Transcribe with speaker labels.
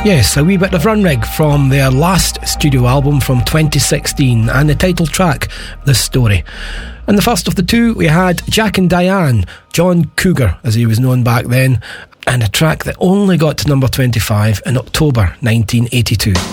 Speaker 1: Yes, a wee bit of Runrig from their last studio album from 2016, and the title track, This Story. And the first of the two, we had Jack and Diane, John Cougar as he was known back then, and a track that only got to number 25 in October 1982.